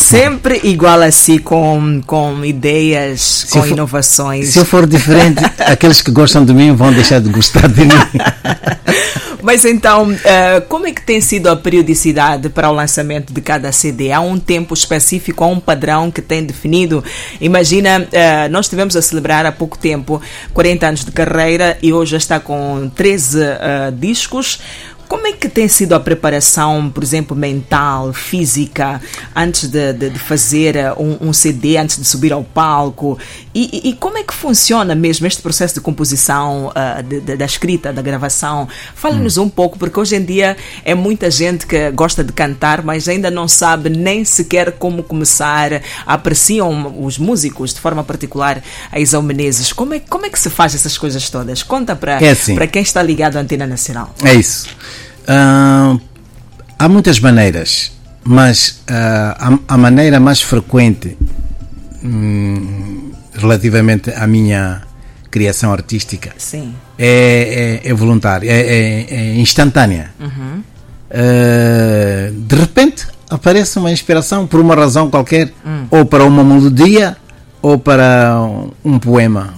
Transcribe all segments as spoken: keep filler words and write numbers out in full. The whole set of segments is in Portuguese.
Sempre igual assim, com, com ideias, se com for, inovações. Se eu for diferente, aqueles que gostam de mim vão deixar de gostar de mim. Mas então, uh, como é que tem sido a periodicidade para o lançamento de cada C D? Há um tempo específico, há um padrão que tem definido? Imagina, uh, nós estivemos a celebrar há pouco tempo quarenta anos de carreira e hoje já está com treze uh, discos. Como é que tem sido a preparação, por exemplo, mental, física, antes de, de, de fazer um, um C D, antes de subir ao palco? E, e, e como é que funciona mesmo este processo de composição, uh, de, de, da escrita, da gravação? Fala-nos hum. um pouco, porque hoje em dia é muita gente que gosta de cantar, mas ainda não sabe nem sequer como começar. Apreciam os músicos, de forma particular, a Izão Menezes. Como é, como é que se faz essas coisas todas? Conta para é assim. para quem está ligado à Antena Nacional. É isso. Uh, há muitas maneiras, mas uh, a, a maneira mais frequente hum, relativamente à minha criação artística Sim. É, é, é voluntária, é, é, é instantânea. Uhum. Uh, de repente aparece uma inspiração por uma razão qualquer, hum. ou para uma melodia ou para um, um poema.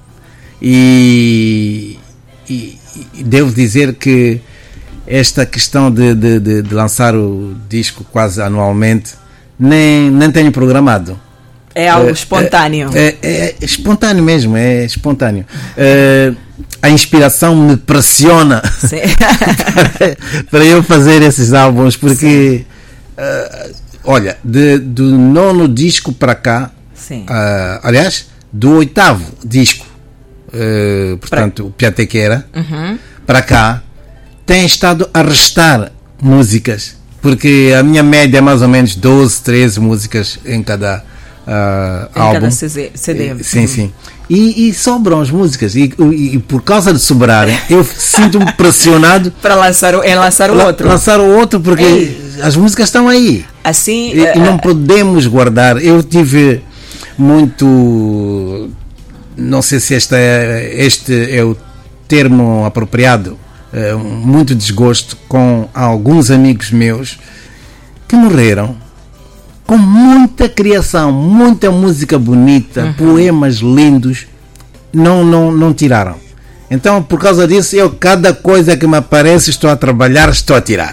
E, e, e devo dizer que esta questão de, de, de, de lançar o disco quase anualmente nem, nem tenho programado. É algo é, espontâneo. É, é, é espontâneo mesmo, é espontâneo. É, a inspiração me pressiona para, para eu fazer esses álbuns, porque uh, olha, de, do nono disco para cá, uh, aliás, do oitavo disco, uh, portanto, pra... o Piatequera, uhum. para cá, tem estado a restar músicas, porque a minha média é mais ou menos doze, treze músicas em cada uh, em álbum. Cada C D. E, sim, sim. E, e sobram as músicas. E, e, e por causa de sobrarem, eu sinto-me pressionado para lançar, é lançar o la, outro. Lançar o outro, porque Ei. as músicas estão aí. Assim, e, uh, e não podemos guardar. Eu tive muito. Não sei se este é, este é o termo apropriado. Uh, muito desgosto com alguns amigos meus que morreram com muita criação, muita música bonita, uhum. poemas lindos, não, não, não tiraram. Então, por causa disso, eu cada coisa que me aparece estou a trabalhar, estou a tirar.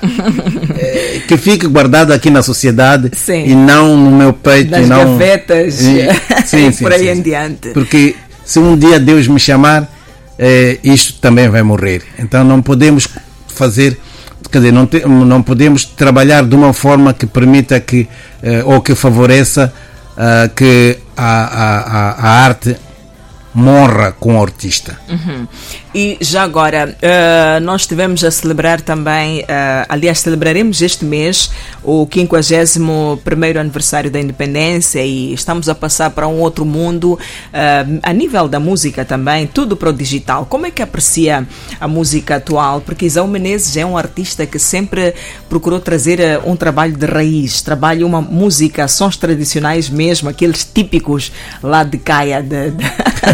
é, que fique guardado aqui na sociedade sim. e não no meu peito. Nas e não, gavetas e, sim, e sim, por aí sim, em sim. diante. Porque se um dia Deus me chamar, É, isto também vai morrer. Então não podemos fazer, quer dizer, não, te, não podemos trabalhar de uma forma que permita que, eh, ou que favoreça uh, que a, a, a arte morra com o artista. Uhum. E já agora, uh, nós estivemos a celebrar também, uh, aliás, celebraremos este mês o quinquagésimo primeiro aniversário da independência e estamos a passar para um outro mundo, uh, a nível da música também, tudo para o digital. Como é que aprecia a música atual? Porque Izão Menezes é um artista que sempre procurou trazer uh, um trabalho de raiz, trabalha uma música, sons tradicionais mesmo, aqueles típicos lá de Caia, de, de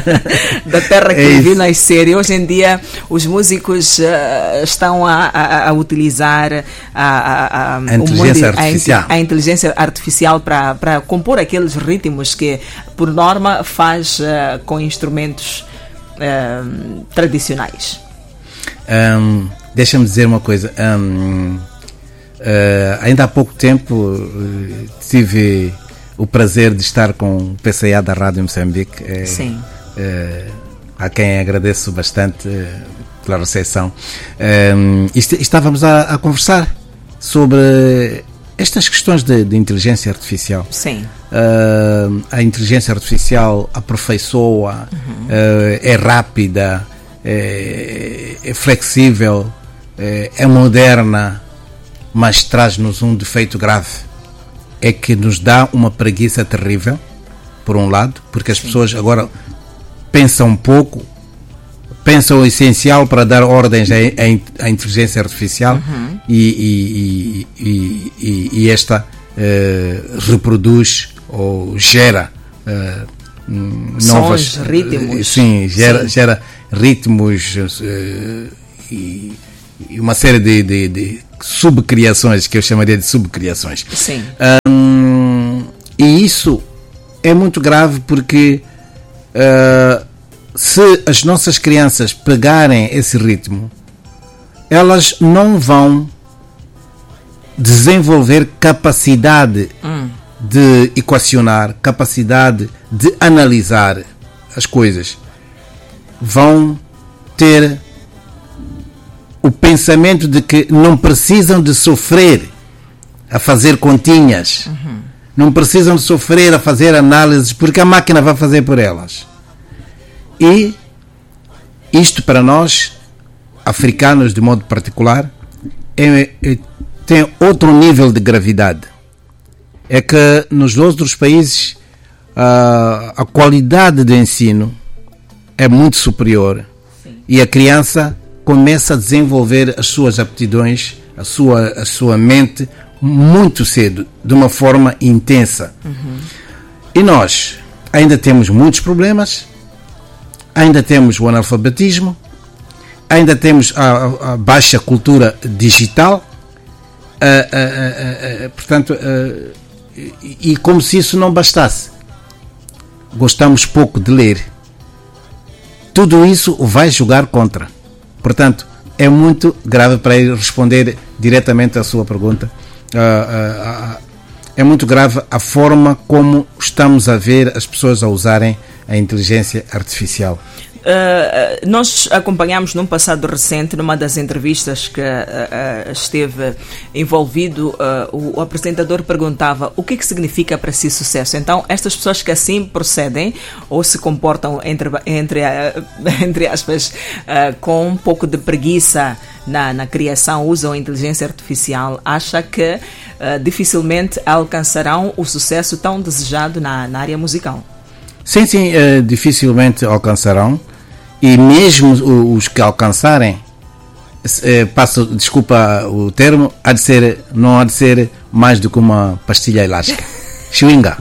da terra que é viu nascer. E hoje em dia os músicos uh, estão a, a, a utilizar a, a, a, a, inteligência, mundo, artificial. a, a inteligência artificial para, para compor aqueles ritmos que, por norma, faz uh, com instrumentos uh, tradicionais. Um, deixa-me dizer uma coisa. Um, uh, ainda há pouco tempo uh, tive o prazer de estar com o P C A da Rádio Moçambique. Uh, Sim. Uh, a quem agradeço bastante uh, pela recepção. Um, est- estávamos a, a conversar sobre estas questões de, de inteligência artificial. Sim. Uh, a inteligência artificial aperfeiçoa, uhum. uh, é rápida, é, é flexível, é, é moderna, mas traz-nos um defeito grave. É que nos dá uma preguiça terrível, por um lado, porque as Sim. pessoas agora pensam um pouco, pensam o essencial para dar ordens à, à, à inteligência artificial uhum. e, e, e, e, e esta uh, reproduz ou gera uh, novas... Sons, ritmos. Sim, gera, sim. gera ritmos uh, e, e uma série de, de, de subcriações, que eu chamaria de subcriações. Sim. Um, E isso é muito grave porque uh, se as nossas crianças pegarem esse ritmo, elas não vão desenvolver capacidade hum. de equacionar, capacidade de analisar as coisas. Vão ter o pensamento de que não precisam de sofrer a fazer continhas, uhum. não precisam de sofrer a fazer análises, porque a máquina vai fazer por elas. E isto para nós, africanos de modo particular, é, é, tem outro nível de gravidade. É que nos outros países a, a qualidade do ensino é muito superior. Sim. E a criança começa a desenvolver as suas aptidões, a sua, a sua mente muito cedo, de uma forma intensa. Uhum. E nós ainda temos muitos problemas, ainda temos o analfabetismo, ainda temos a, a baixa cultura digital, uh, uh, uh, uh, portanto, uh, e, e como se isso não bastasse, gostamos pouco de ler. Tudo isso vai jogar contra. Portanto, é muito grave, para responder diretamente à sua pergunta, uh, uh, uh, é muito grave a forma como estamos a ver as pessoas a usarem a inteligência artificial. Uh, nós acompanhamos num passado recente, numa das entrevistas que uh, uh, esteve envolvido, uh, o, o apresentador perguntava o que, que significa para si sucesso. Então, estas pessoas que assim procedem ou se comportam, entre, entre, uh, entre aspas, uh, com um pouco de preguiça na, na criação, usam a inteligência artificial, acha que uh, dificilmente alcançarão o sucesso tão desejado na, na área musical. Sim, sim, uh, dificilmente alcançarão. E mesmo os que alcançarem, eh, passo, desculpa o termo, há de ser, não há de ser mais do que uma pastilha elástica. Chewinga.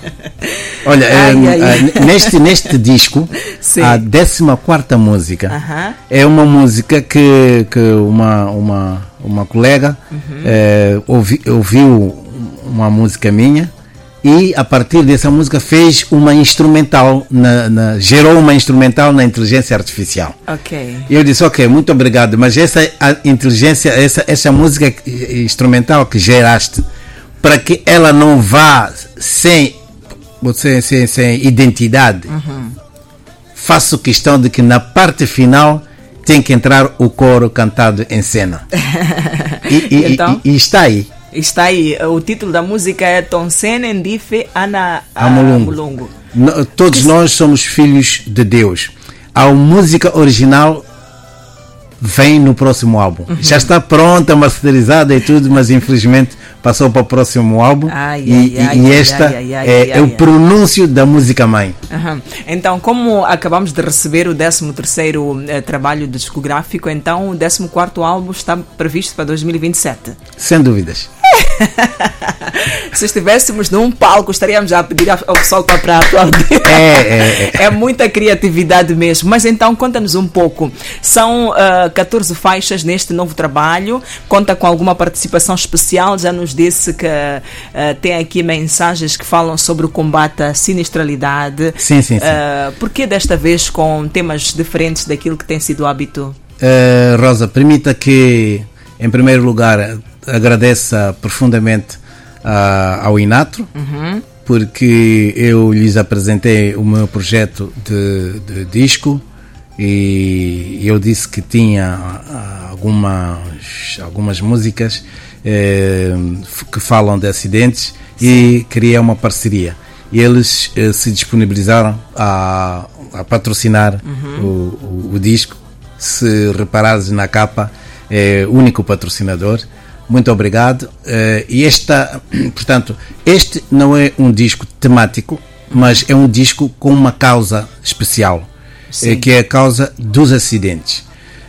Olha, ai, eh, ai. Eh, neste, neste disco, sim. A décima quarta música uh-huh. é uma música que, que uma, uma, uma colega uh-huh. eh, ouvi, ouviu uma música minha. E a partir dessa música fez uma instrumental, na, na, gerou uma instrumental na inteligência artificial. Ok. E eu disse, ok, muito obrigado, mas essa a inteligência, essa, essa música instrumental que geraste, para que ela não vá sem, sem, sem, sem identidade, uhum. faço questão de que na parte final tem que entrar o coro cantado em cena. e, e, então? e, e está aí. Está aí, o título da música é Tonsene Ndife Ana Mulungu. Todos que... nós somos filhos de Deus. A música original vem no próximo álbum. Uhum. Já está pronta, masterizada e tudo, mas infelizmente passou para o próximo álbum. Ai, e, ai, e, ai, e esta ai, ai, ai, é, ai, ai, é o pronúncio da música mãe. Uhum. Então, como acabamos de receber o décimo terceiro eh, trabalho discográfico, então o décimo quarto álbum está previsto para dois mil e vinte e sete? Sem dúvidas. Se estivéssemos num palco, estaríamos já a pedir ao pessoal para aplaudir. É, é, é. É muita criatividade mesmo. Mas então, conta-nos um pouco. São uh, catorze faixas neste novo trabalho. Conta com alguma participação especial. Já nos disse que uh, tem aqui mensagens que falam sobre o combate à sinistralidade. Sim, sim, sim. Uh, por que desta vez com temas diferentes daquilo que tem sido o hábito? Uh, Rosa, permita que, em primeiro lugar, agradeça profundamente uh, ao Inatro, uhum. porque eu lhes apresentei o meu projeto de, de disco e eu disse que tinha uh, algumas, algumas músicas uh, que falam de acidentes. Sim. E criei uma parceria. E eles uh, se disponibilizaram a, a patrocinar uhum. o, o, o disco. Se reparares na capa, é o único patrocinador. Muito obrigado. Uh, e esta, portanto, este não é um disco temático, mas é um disco com uma causa especial, uh, que é a causa dos acidentes.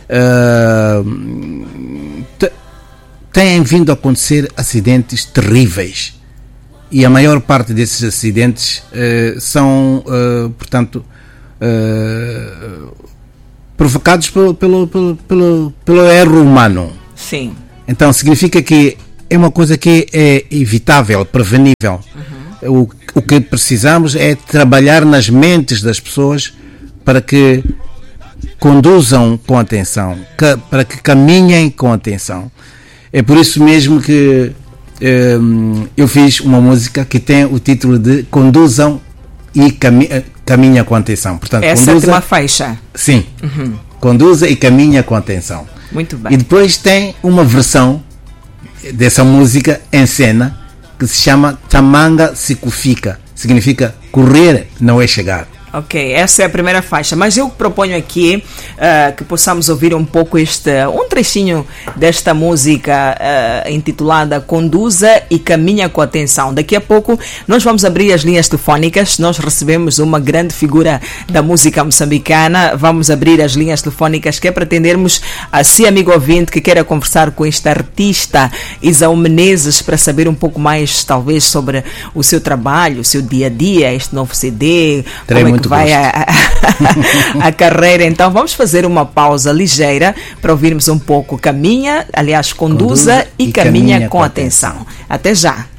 Uh, t- têm vindo a acontecer acidentes terríveis e a maior parte desses acidentes uh, são, uh, portanto, uh, provocados pelo, pelo, pelo, pelo, pelo erro humano. Sim. Então significa que é uma coisa que é evitável, prevenível. Uhum. o, o que precisamos é trabalhar nas mentes das pessoas para que conduzam com atenção, que, para que caminhem com atenção. É por isso mesmo que eh, eu fiz uma música que tem o título de Conduzam e cami- Caminha com Atenção. Portanto, é a conduza, sétima faixa. Sim. Uhum. Conduza e caminha com atenção. Muito bem. E depois tem uma versão dessa música em cena que se chama Tamanga Sikufika. Significa correr não é chegar. Ok, essa é a primeira faixa, mas eu proponho aqui uh, que possamos ouvir um pouco este, um trechinho desta música uh, intitulada Conduza e Caminha com Atenção. Daqui a pouco nós vamos abrir as linhas telefónicas, nós recebemos uma grande figura da música moçambicana, vamos abrir as linhas telefónicas que é para atendermos a si, amigo ouvinte, que queira conversar com este artista Isaú Menezes para saber um pouco mais, talvez, sobre o seu trabalho, o seu dia-a-dia, este novo C D, Terei como é muito que vai a, a, a carreira. Então vamos fazer uma pausa ligeira para ouvirmos um pouco Caminha, aliás, Conduza, Conduza e, e Caminha, caminha com, com atenção. atenção. Até já.